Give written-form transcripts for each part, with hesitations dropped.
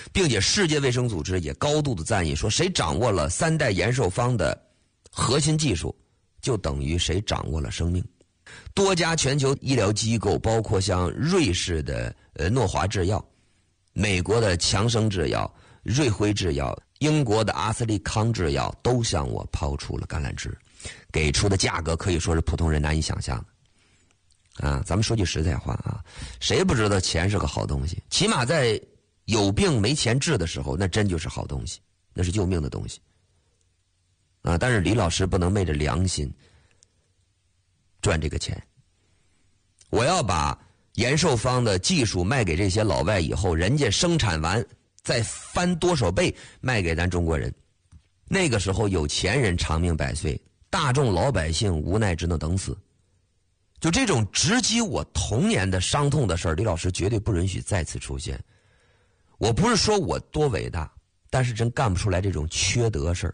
并且世界卫生组织也高度的赞誉，说谁掌握了3代延寿方的核心技术，就等于谁掌握了生命。多家全球医疗机构，包括像瑞士的诺华制药、美国的强生制药、瑞辉制药、英国的阿斯利康制药，都向我抛出了橄榄枝，给出的价格可以说是普通人难以想象的。咱们说句实在话啊，谁不知道钱是个好东西？起码在有病没钱治的时候，那真就是好东西，那是救命的东西。但是李老师不能昧着良心赚这个钱。我要把延寿方的技术卖给这些老外以后，人家生产完再翻多少倍卖给咱中国人。那个时候有钱人长命百岁，大众老百姓无奈只能等死。就这种直击我童年的伤痛的事儿，李老师绝对不允许再次出现。我不是说我多伟大，但是真干不出来这种缺德事儿。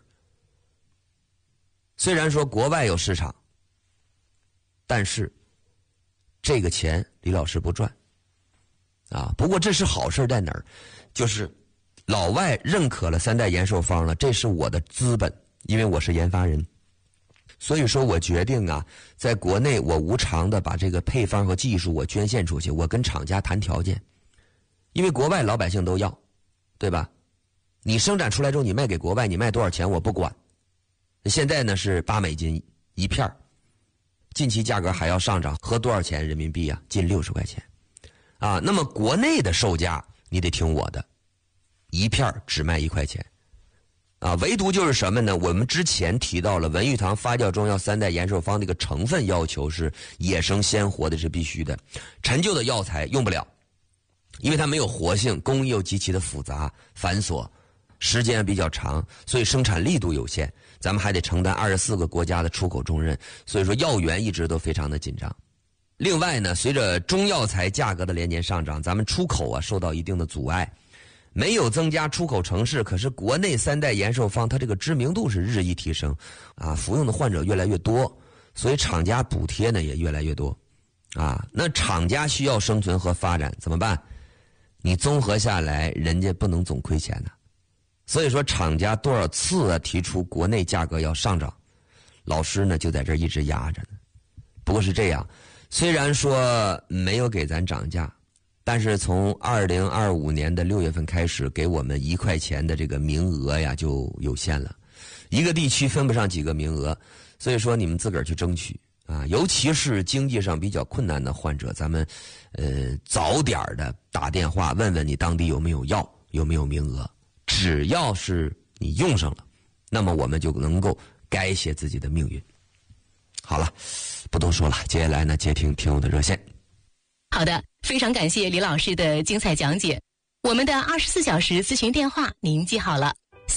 虽然说国外有市场，但是这个钱李老师不赚不过这是好事在哪儿？就是老外认可了3代延寿方了，这是我的资本，因为我是研发人。所以说我决定在国内我无偿的把这个配方和技术我捐献出去，我跟厂家谈条件。因为国外老百姓都要，对吧？你生产出来之后你卖给国外，你卖多少钱我不管。现在呢是8美金一片，近期价格还要上涨，合多少钱人民币近60块钱那么国内的售价你得听我的，一片只卖1块钱唯独就是什么呢？我们之前提到了文玉堂发酵中药3代延寿方这个成分要求是野生鲜活的，是必须的，陈旧的药材用不了，因为它没有活性，工艺又极其的复杂繁琐，时间比较长，所以生产力度有限，咱们还得承担24个国家的出口重任，所以说药源一直都非常的紧张。另外呢，随着中药材价格的连年上涨，咱们出口受到一定的阻碍，没有增加出口城市，可是国内3代延寿方它这个知名度是日益提升服用的患者越来越多，所以厂家补贴呢也越来越多那厂家需要生存和发展怎么办？你综合下来人家不能总亏钱所以说厂家多少次提出国内价格要上涨，老师呢就在这一直压着呢。不过是这样，虽然说没有给咱涨价，但是从2025年的6月份开始，给我们1块钱的这个名额就有限了，一个地区分不上几个名额，所以说你们自个儿去争取尤其是经济上比较困难的患者，咱们早点的打电话问问你当地有没有药，有没有名额，只要是你用上了，那么我们就能够改写自己的命运。好了，不多说了，接下来呢接听听友的热线。 好的，非常感谢李老师的精彩讲解。我们的24小时咨询电话您记好了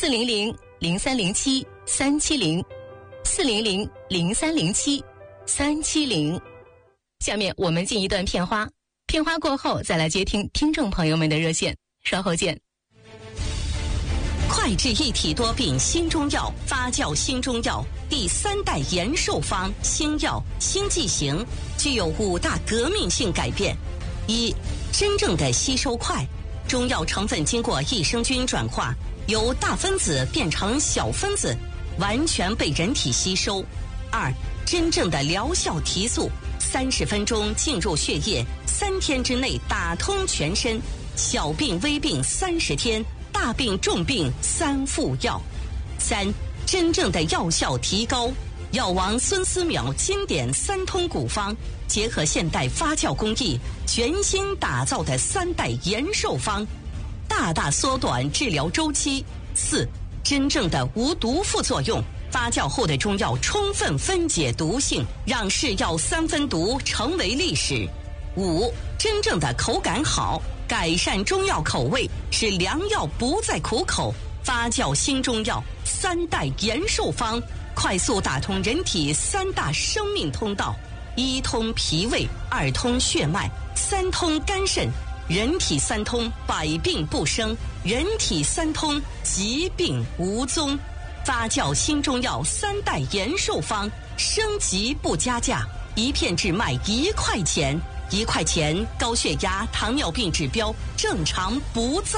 ，400-0307-370，400-0307-370。下面我们进一段片花，片花过后再来接听听众朋友们的热线，稍后见。 快治一体多病新中药，发酵新中药第3代延寿方新药新剂型具有5大革命性改变。一、真正的吸收快，中药成分经过益生菌转化，由大分子变成小分子，完全被人体吸收。2、真正的疗效提速，30分钟进入血液，3天之内打通全身，小病微病30天，大病重病3副药。3、真正的药效提高，药王孙思邈经典3通古方，结合现代发酵工艺，全新打造的3代延寿方，大大缩短治疗周期。4、真正的无毒副作用，发酵后的中药充分分解毒性，让是药3分毒成为历史。5、真正的口感好，改善中药口味，使良药不再苦口。发酵新中药3代延寿方，快速打通人体3大生命通道：1通脾胃，2通血脉，3通肝肾。人体3通，百病不生；人体3通，疾病无踪。发酵新中药3代延寿方，升级不加价，一片只卖1块钱。1块钱，高血压、糖尿病指标正常不再。